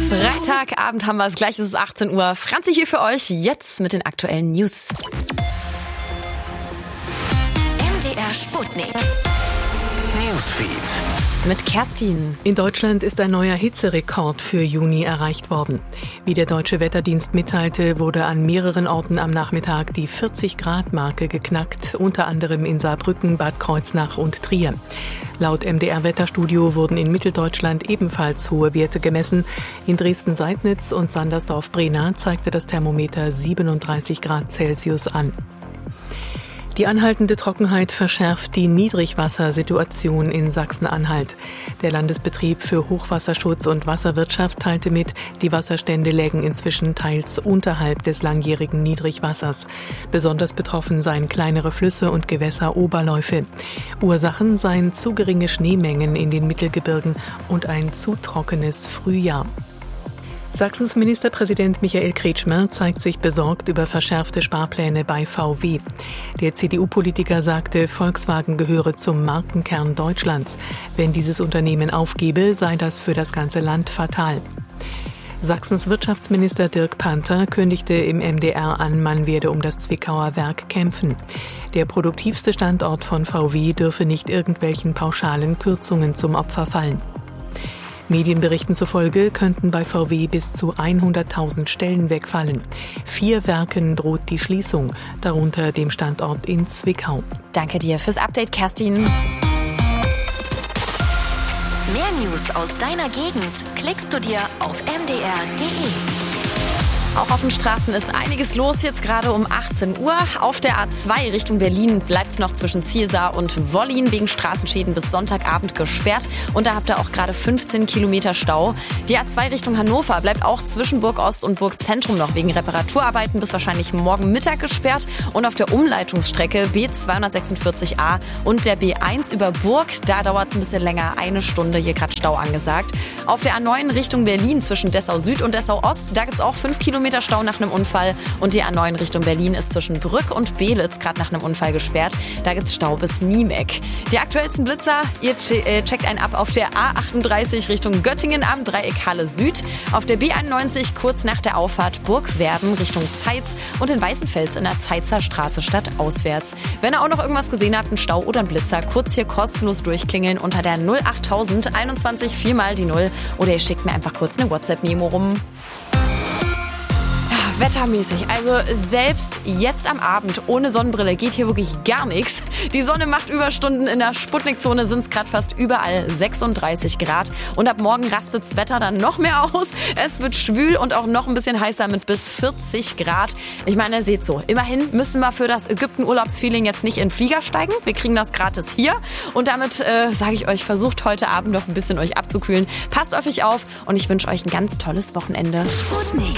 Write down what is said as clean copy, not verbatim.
Freitagabend haben wir es, gleich ist es 18 Uhr. Franzi hier für euch, jetzt mit den aktuellen News. MDR Sputnik. Newsfeed. Mit Kerstin. In Deutschland ist ein neuer Hitzerekord für Juni erreicht worden. Wie der Deutsche Wetterdienst mitteilte, wurde an mehreren Orten am Nachmittag die 40-Grad-Marke geknackt, unter anderem in Saarbrücken, Bad Kreuznach und Trier. Laut MDR-Wetterstudio wurden in Mitteldeutschland ebenfalls hohe Werte gemessen. In Dresden-Seidnitz und Sandersdorf-Brena zeigte das Thermometer 37 Grad Celsius an. Die anhaltende Trockenheit verschärft die Niedrigwassersituation in Sachsen-Anhalt. Der Landesbetrieb für Hochwasserschutz und Wasserwirtschaft teilte mit, die Wasserstände lägen inzwischen teils unterhalb des langjährigen Niedrigwassers. Besonders betroffen seien kleinere Flüsse und Gewässeroberläufe. Ursachen seien zu geringe Schneemengen in den Mittelgebirgen und ein zu trockenes Frühjahr. Sachsens Ministerpräsident Michael Kretschmer zeigt sich besorgt über verschärfte Sparpläne bei VW. Der CDU-Politiker sagte, Volkswagen gehöre zum Markenkern Deutschlands. Wenn dieses Unternehmen aufgebe, sei das für das ganze Land fatal. Sachsens Wirtschaftsminister Dirk Panther kündigte im MDR an, man werde um das Zwickauer Werk kämpfen. Der produktivste Standort von VW dürfe nicht irgendwelchen pauschalen Kürzungen zum Opfer fallen. Medienberichten zufolge könnten bei VW bis zu 100.000 Stellen wegfallen. 4 Werken droht die Schließung, darunter dem Standort in Zwickau. Danke dir fürs Update, Kerstin. Mehr News aus deiner Gegend klickst du dir auf mdr.de. Auch auf den Straßen ist einiges los, jetzt gerade um 18 Uhr. Auf der A2 Richtung Berlin bleibt es noch zwischen Zielsaar und Wollin wegen Straßenschäden bis Sonntagabend gesperrt. Und da habt ihr auch gerade 15 Kilometer Stau. Die A2 Richtung Hannover bleibt auch zwischen Burg Ost und Burg Zentrum noch wegen Reparaturarbeiten bis wahrscheinlich morgen Mittag gesperrt. Und auf der Umleitungsstrecke B246a und der B1 über Burg, da dauert es ein bisschen länger, 1 Stunde, hier gerade Stau angesagt. Auf der A9 Richtung Berlin zwischen Dessau Süd und Dessau Ost, da gibt es auch 5 Kilometer Stau nach einem Unfall. Und die A9 Richtung Berlin ist zwischen Brück und Belitz gerade nach einem Unfall gesperrt. Da gibt es Stau bis Niemeck. Die aktuellsten Blitzer, ihr checkt einen ab auf der A38 Richtung Göttingen am Dreieck Halle Süd. Auf der B91 kurz nach der Auffahrt Burgwerben Richtung Zeitz und in Weißenfels in der Zeitzer Straße stadtauswärts. Wenn ihr auch noch irgendwas gesehen habt, einen Stau oder einen Blitzer, kurz hier kostenlos durchklingeln unter der 08000 21 4 mal die 0 oder ihr schickt mir einfach kurz eine WhatsApp-Memo rum. Wettermäßig, also selbst jetzt am Abend ohne Sonnenbrille geht hier wirklich gar nichts. Die Sonne macht Überstunden, in der Sputnikzone sind es gerade fast überall 36 Grad. Und ab morgen rastet das Wetter dann noch mehr aus. Es wird schwül und auch noch ein bisschen heißer mit bis 40 Grad. Ich meine, ihr seht so, immerhin müssen wir für das Ägypten-Urlaubsfeeling jetzt nicht in den Flieger steigen. Wir kriegen das gratis hier. Und damit sage ich euch, versucht heute Abend noch ein bisschen euch abzukühlen. Passt auf euch auf und ich wünsche euch ein ganz tolles Wochenende. Sputnik.